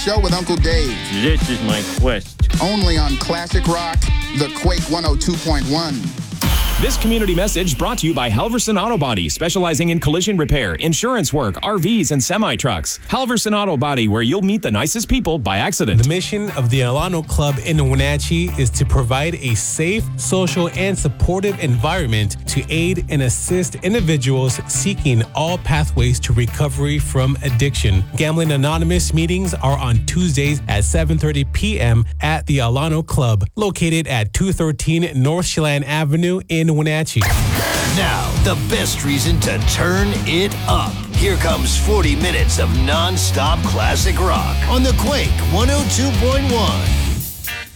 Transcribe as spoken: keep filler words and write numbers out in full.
Show with Uncle Dave. This is my quest. Only on Classic Rock, the Quake one oh two point one. This community message brought to you by Halverson Auto Body, specializing in collision repair, insurance work, R Vs, and semi-trucks. Halverson Auto Body, where you'll meet the nicest people by accident. The mission of the Alano Club in Wenatchee is to provide a safe, social, and supportive environment to aid and assist individuals seeking all pathways to recovery from addiction. Gambling Anonymous meetings are on Tuesdays at seven thirty p.m. at the Alano Club, located at two thirteen North Chelan Avenue in Wenatchee. Now, the best reason to turn it up. Here comes forty minutes of non-stop classic rock on the Quake one oh two point one.